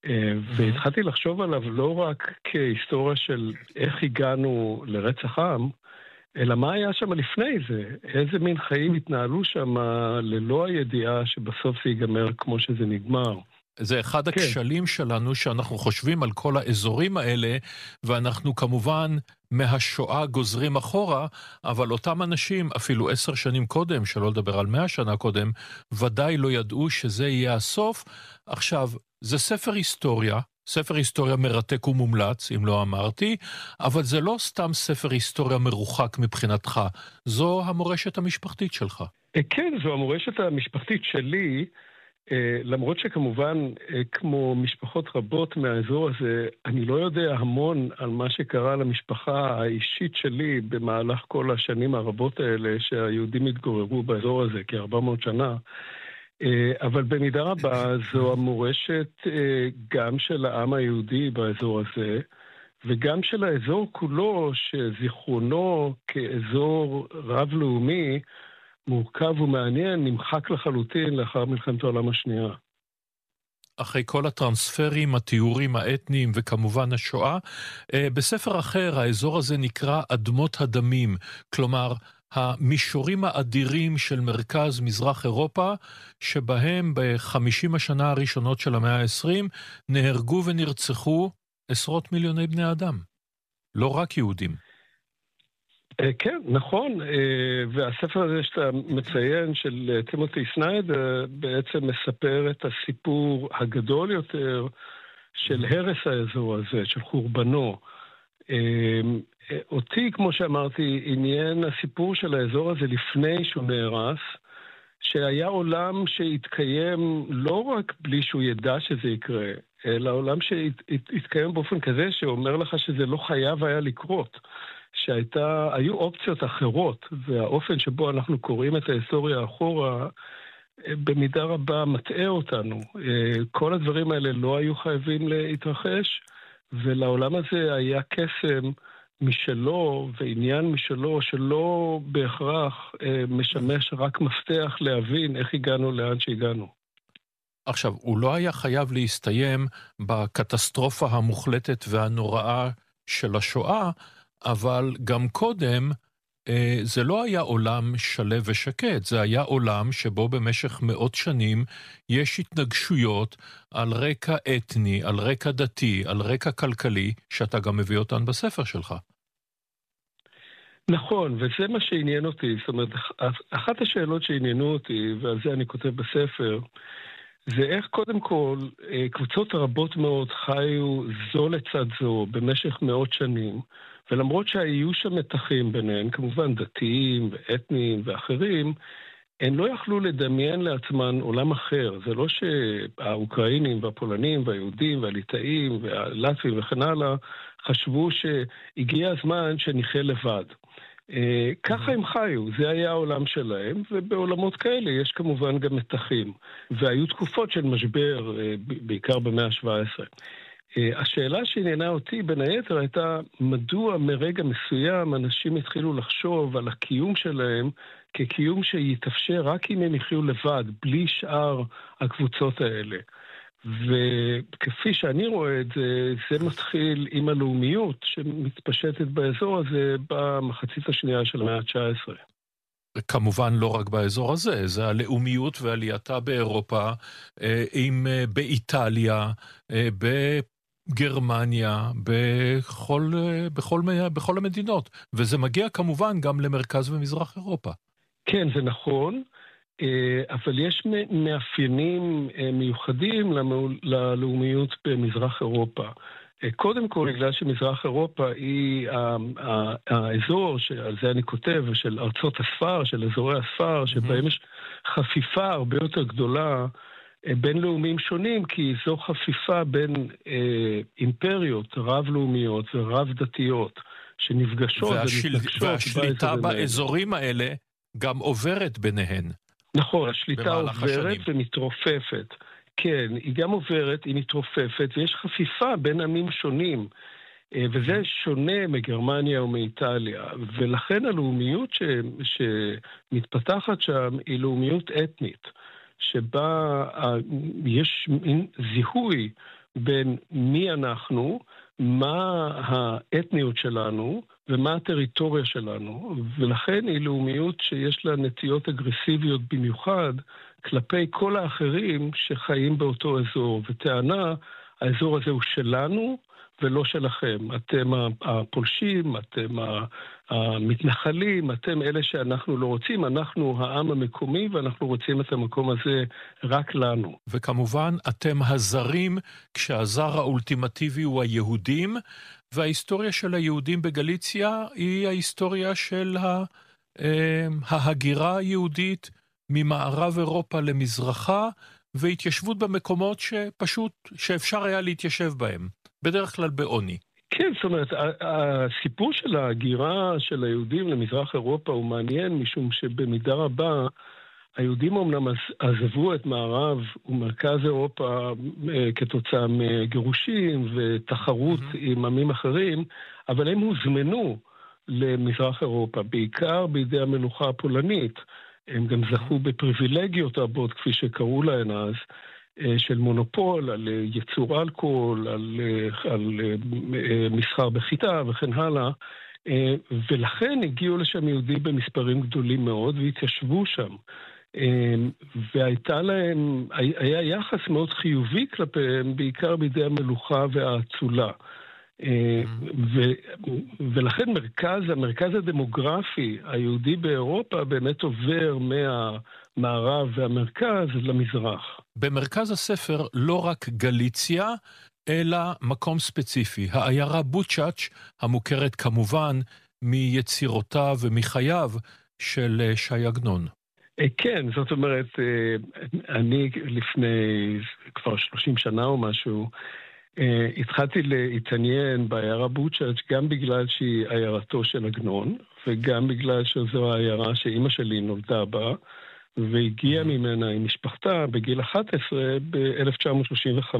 והתחלתי לחשוב עליו לא רק כהיסטוריה של איך הגענו לרצח עם, אלא מה היה שם לפני זה? איזה מין חיים התנהלו שם ללא הידיעה שבסוף זה ייגמר כמו שזה נגמר? זה אחד כן, הכשלים שלנו שאנחנו חושבים על כל האזורים האלה, ואנחנו כמובן מהשואה גוזרים אחורה, אבל אותם אנשים, אפילו 10 שנים קודם, שלא לדבר על 100 שנה קודם, ודאי לא ידעו שזה יהיה הסוף. עכשיו, זה ספר היסטוריה מרתק ומומלץ, אם לא אמרתי, אבל זה לא סתם ספר היסטוריה מרוחק מבחינתך, זו המורשת המשפחתית שלך. כן, זו המורשת המשפחתית שלי, למרות שכמובן, כמו משפחות רבות מהאזור הזה, אני לא יודע המון על מה שקרה למשפחה האישית שלי במהלך כל השנים הרבות האלה שהיהודים התגוררו באזור הזה, כ-400 שנה. אבל במידה רבה זו המורשת גם של העם היהודי באזור הזה, וגם של האזור כולו, שזיכרונו כאזור רב-לאומי, מורכב ומעניין, נמחק לחלוטין לאחר מלחמת העולם השנייה. אחרי כל הטרנספרים, התיאורים האתניים וכמובן השואה, בספר אחר האזור הזה נקרא אדמות הדמים, כלומר המישורים האדירים של מרכז מזרח אירופה, שבהם ב-50 השנה הראשונות של המאה ה-20 נהרגו ונרצחו עשרות מיליוני בני אדם, לא רק יהודים. כן, נכון, והספר הזה שאתה מציין של טימותי סניידר בעצם מספר את הסיפור הגדול יותר של הרס האזור הזה, של חורבנו. אותי, כמו שאמרתי, עניין הסיפור של האזור הזה לפני שהוא נהרס, שהיה עולם שהתקיים לא רק בלי שהוא ידע שזה יקרה, אלא עולם שהתקיים באופן כזה שאומר לך שזה לא חייב היה לקרות. שהיו אופציות אחרות, והאופן שבו אנחנו קוראים את ההיסטוריה אחורה, במידה רבה מטעה אותנו. כל הדברים האלה לא היו חייבים להתרחש, ולעולם הזה היה קסם משלו ועניין משלו, שלא בהכרח משמש רק מפתח להבין איך הגענו לאן שהגענו. עכשיו, הוא לא היה חייב להסתיים בקטסטרופה המוחלטת והנוראה של השואה, אבל גם קודם זה לא היה עולם שלב ושקט, זה היה עולם שבו במשך מאות שנים יש התנגשויות על רקע אתני, על רקע דתי, על רקע כלכלי, שאתה גם מביא אותן בספר שלך. נכון, וזה מה שעניין אותי. זאת אומרת, אחת השאלות שעניינו אותי, ועל זה אני כותב בספר, זה איך קודם כל קבוצות רבות מאוד חיו זו לצד זו במשך מאות שנים, ולמרות שהיו שם מתחים ביניהם, כמובן דתיים ואתניים ואחרים, הם לא יכלו לדמיין לעצמן עולם אחר. זה לא שהאוקראינים והפולנים והיהודים והליטאים והלטבים וכן הלאה חשבו שהגיע הזמן שנחיה לבד. ככה הם חיו, זה היה העולם שלהם, ובעולמות כאלה יש כמובן גם מתחים. והיו תקופות של משבר, בעיקר במאה ה-17. השאלה שעניינה אותי בין היתר הייתה מדוע מרגע מסוים אנשים התחילו לחשוב על הקיום שלהם כקיום שיתאפשר רק אם הם יחיו לבד, בלי שאר הקבוצות האלה. וכפי שאני רואה את זה, זה מתחיל עם הלאומיות שמתפשטת באזור הזה במחצית השנייה של המאה ה-19. כמובן לא רק באזור הזה, זה הלאומיות ועלייתה באירופה, באיטליה, בגרמניה, בכל המדינות, וזה מגיע כמובן גם למרכז ומזרח אירופה. כן, זה נכון, אבל יש מאפיינים מיוחדים ללאומיות במזרח אירופה. קודם כל, בגלל שמזרח אירופה היא האזור, שעל זה אני כותב, של ארצות הספר, של אזורי הספר, שבהם יש חפיפה הרבה יותר גדולה בין לאומים שונים, כי זו חפיפה בין אימפריות רב-לאומיות ורב-דתיות, שנפגשות ומתנגשות. והשליטה באזורים האלה גם עוברת ביניהן. נכון, השליטה עוברת ומתרופפת. כן, היא גם עוברת, היא מתרופפת, ויש חפיפה בין עמים שונים, וזה שונה מגרמניה ומאיטליה, ולכן הלאומיות שמתפתחת שם היא לאומיות אתנית, שבה יש זיהוי בין מי אנחנו, מה האתניות שלנו ומה הטריטוריה שלנו, ולכן היא לאומיות שיש לה נטיות אגרסיביות במיוחד כלפי כל האחרים שחיים באותו אזור, וטענה, האזור הזה הוא שלנו ולא שלכם. אתם הפולשים, אתם המתנחלים, אתם אלה שאנחנו לא רוצים, אנחנו העם המקומי ואנחנו רוצים את המקום הזה רק לנו. וכמובן, אתם הזרים, כשהזר האולטימטיבי הוא היהודים, וההיסטוריה של היהודים בגליציה היא ההיסטוריה של ההגירה היהודית ממערב אירופה למזרחה, והתיישבות במקומות שאפשר היה להתיישב בהם, בדרך כלל בעוני. כן, זאת אומרת, הסיפור של ההגירה של היהודים למזרח אירופה הוא מעניין, משום שבמידה רבה היהודים אומנם עזבו את מערב ומרכז אירופה כתוצאה מגירושים ותחרות עם עמים אחרים, אבל הם הוזמנו למזרח אירופה, בעיקר בידי המלוכה הפולנית. הם גם זכו בפריבילגיות רבות, כפי שקראו להן אז, של מונופול, על ייצור אלכוהול, על מסחר בחיטה וכן הלאה, ולכן הגיעו לשם יהודים במספרים גדולים מאוד והתיישבו שם. היה יחס מאוד חיובי כלפיהם, בעיקר בידי המלוכה והאצולה. ולכן המרכז הדמוגרפי היהודי באירופה באמת עובר מהמערב והמרכז למזרח. במרכז הספר לא רק גליציה, אלא מקום ספציפי, העיירה בוצ'אץ', המוכרת כמובן מיצירותיו ומחייו של ש"י עגנון. כן, זאת אומרת, אני לפני כבר 30 שנה או משהו, התחלתי להתעניין בעיירה בוצ'אץ' גם בגלל שהיא עיירתו של עגנון, וגם בגלל שזו העיירה שאימא שלי נולדה בה, והגיעה ממנה עם משפחתה בגיל 11 ב-1935.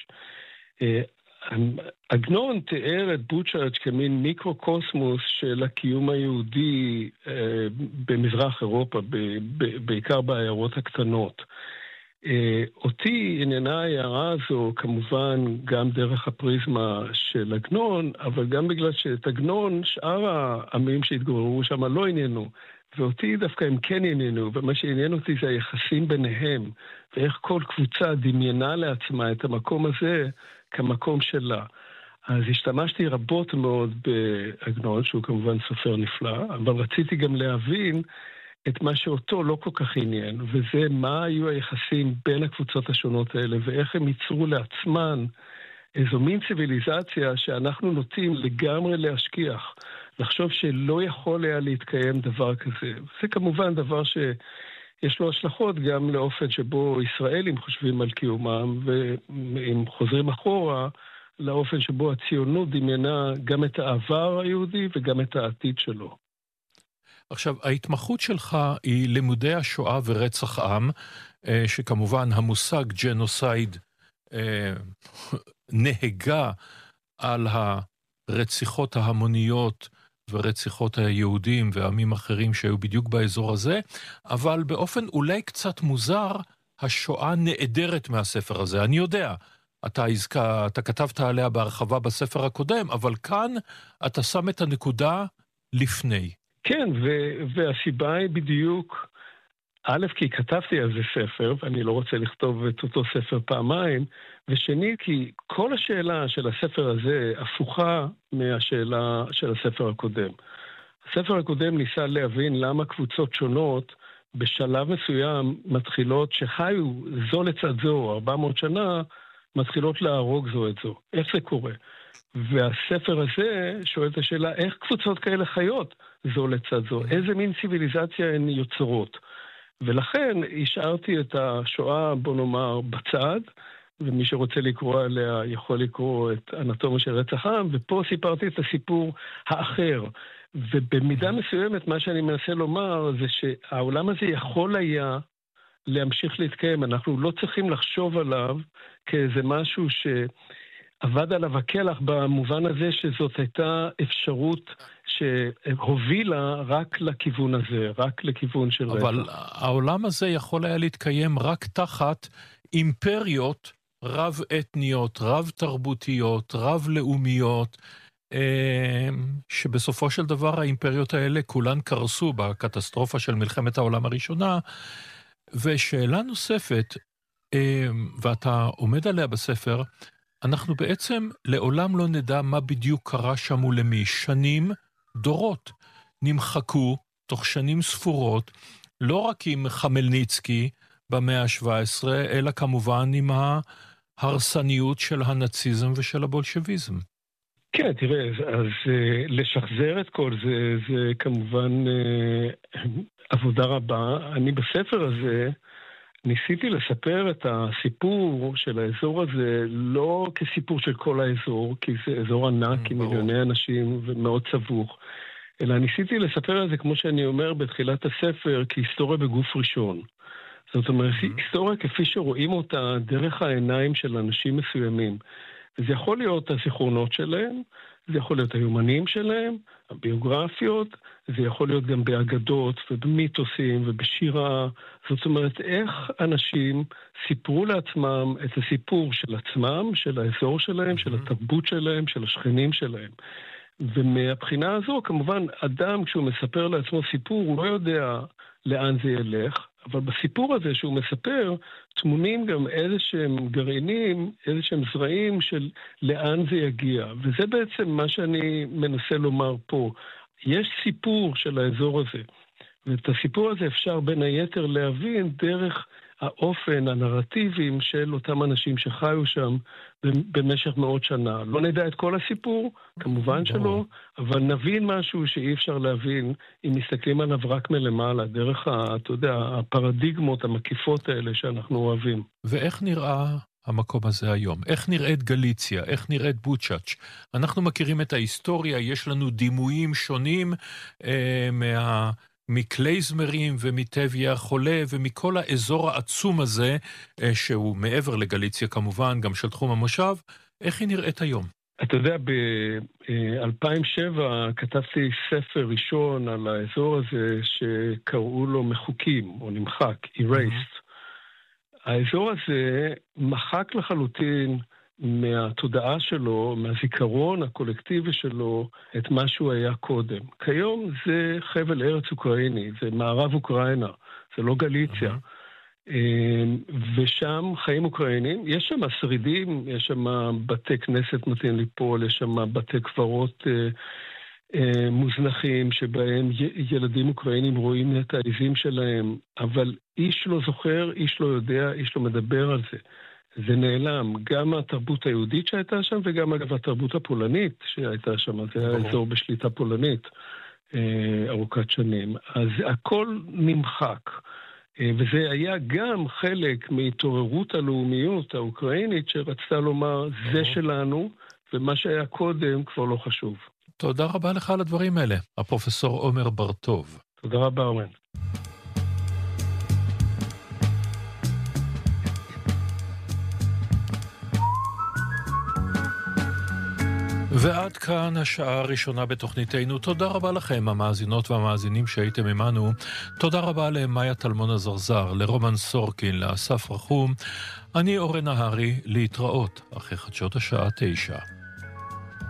עגנון תיאר את בוצ'אץ' כמין מיקרו-קוסמוס של הקיום היהודי במזרח אירופה, בעיקר בעיירות הקטנות. אותי עניינה העיירה הזו כמובן גם דרך הפריזמה של עגנון, אבל גם בגלל שאת עגנון שאר העמים שהתגוררו שם לא עניינו, ואותי דווקא הם כן עניינו, ומה שעניין אותי זה היחסים ביניהם, ואיך כל קבוצה דמיינה לעצמה את המקום הזה כמקום שלה. אז השתמשתי רבות מאוד בעגנון, שהוא כמובן סופר נפלא, אבל רציתי גם להבין את מה שאותו לא כל כך עניין, וזה מה היו היחסים בין הקבוצות השונות האלה, ואיך הם ייצרו לעצמן איזו מין ציוויליזציה שאנחנו נוטים לגמרי להשכיח, לחשוב שלא יכול היה להתקיים דבר כזה. זה כמובן דבר שיש לו השלכות גם לאופן שבו ישראלים חושבים על קיומם, ואם חוזרים אחורה, לאופן שבו הציונות דמיינה גם את העבר היהודי וגם את העתיד שלו. עכשיו, ההתמחות שלך היא לימודי השואה ורצח עם, שכמובן המושג ג'נוסייד נהגה על הרציחות ההמוניות ורציחות היהודים ועמים אחרים שהיו בדיוק באזור הזה, אבל באופן אולי קצת מוזר, השואה נעדרת מהספר הזה. אני יודע, אתה כתבת עליה בהרחבה בספר הקודם, אבל כאן אתה שם את הנקודה לפני. כן, והסיבה היא בדיוק, א', כי כתבתי על זה ספר, ואני לא רוצה לכתוב את אותו ספר פעמיים, ושני, כי כל השאלה של הספר הזה הפוכה מהשאלה של הספר הקודם. הספר הקודם ניסה להבין למה קבוצות שונות בשלב מסוים מתחילות שחיו זו לצד זו 400 שנה, מתחילות להרוג זו את זו. איך זה קורה? והספר הזה שואל את השאלה, איך קבוצות כאלה חיות זו לצד זו? איזה מין ציוויליזציה הן יוצרות? ולכן השארתי את השואה, בוא נאמר, בצד, ומי שרוצה לקרוא עליה יכול לקרוא את אנטומיה של רצח עם, ופה סיפרתי את הסיפור האחר. ובמידה מסוימת מה שאני מנסה לומר זה שהעולם הזה יכול היה להמשיך להתקיים. אנחנו לא צריכים לחשוב עליו כאיזה משהו שעבד עליו הכלח במובן הזה שזאת הייתה אפשרות שהובילה רק לכיוון הזה, רק לכיוון של רצח. אבל העולם הזה יכול היה להתקיים רק תחת אימפריות רב-אתניות, רב-תרבותיות, רב-לאומיות, שבסופו של דבר האימפריות האלה כולן קרסו בקטסטרופה של מלחמת העולם הראשונה. ושאלה נוספת, ואתה עומד עליה בספר, אנחנו בעצם לעולם לא נדע מה בדיוק קרה שם ולמי. שנים, דורות, נמחקו תוך שנים ספורות, לא רק עם חמלניצקי במאה ה-17, אלא כמובן עם ההרסניות של הנאציזם ושל הבולשביזם. כן, תראה, אז לשחזר את כל זה, זה כמובן עבודה רבה. אני בספר הזה ניסיתי לספר את הסיפור של האזור הזה לא כסיפור של כל האזור, כי זה אזור ענק עם מיליוני אנשים ומאוד סבוך, אלא ניסיתי לספר את זה, כמו שאני אומר בתחילת הספר, כהיסטוריה בגוף ראשון. זאת אומרת, היסטוריה כפי שרואים אותה דרך העיניים של אנשים מסוימים. זה יכול להיות הזיכרונות שלהם, זה יכול להיות היומנים שלהם, הביוגרפיות, זה יכול להיות גם באגדות ובמיתוסים ובשירה. זאת אומרת, איך אנשים סיפרו לעצמם את הסיפור של עצמם, של האזור שלהם, של התרבות שלהם, של השכנים שלהם. ומהבחינה הזו, כמובן, אדם כשהוא מספר לעצמו סיפור, הוא לא יודע לאן זה ילך, אבל בסיפור הזה שהוא מספר, תמונים גם איזשהם גרעינים, איזשהם זרעים של לאן זה יגיע. וזה בעצם מה שאני מנסה לומר פה. יש סיפור של האזור הזה, ואת הסיפור הזה אפשר בין היתר להבין דרך האופן, הנרטיבים של אותם אנשים שחיו שם במשך מאות שנה. לא נדע את כל הסיפור, כמובן שלא, אבל נבין משהו שאי אפשר להבין אם מסתכלים עליו רק מלמעלה, דרך, אתה יודע, הפרדיגמות המקיפות האלה שאנחנו אוהבים. ואיך נראה המקום הזה היום? איך נראית גליציה? איך נראית בוצ'אץ'? אנחנו מכירים את ההיסטוריה, יש לנו דימויים שונים מקלייזמרים ומטביה החולה ומכל האזור העצום הזה, שהוא מעבר לגליציה כמובן, גם של תחום המושב. איך היא נראית היום? אתה יודע, ב-2007 כתבתי ספר ראשון על האזור הזה שקראו לו מחוקים, או נמחק, erased. האזור הזה מחק לחלוטין מהתודעה שלו, מהזיכרון הקולקטיבי שלו, את מה שהוא היה קודם. כיום זה חבל ארץ אוקראיני, זה מערב אוקראינה, זה לא גליציה. ושם חיים אוקראינים, יש שם שרידים, יש שם בתי כנסת מתאים ליפול, יש שם בתי קברות מוזנחים, שבהם ילדים אוקראינים רואים את העזים שלהם, אבל איש לא זוכר, איש לא יודע, איש לא מדבר על זה. זה נעלם, גם התרבות היהודית שהייתה שם, וגם אגב התרבות הפולנית שהייתה שם, זה היה אזור בשליטה פולנית ארוכת שנים. אז הכל נמחק, וזה היה גם חלק מהתעוררות הלאומיות האוקראינית, שרצתה לומר, זה שלנו, ומה שהיה קודם כבר לא חשוב. תודה רבה לך על הדברים האלה, הפרופסור עומר בר-טוב. תודה רבה, אורן. ועד כאן השעה הראשונה בתוכניתנו. תודה רבה לכם, המאזינות והמאזינים שהייתם עמנו. תודה רבה למאיה טלמון הזרזר, לרומן סורקין, לאסף רחום. אני אורן נהרי, להתראות אחרי חדשות השעה 9.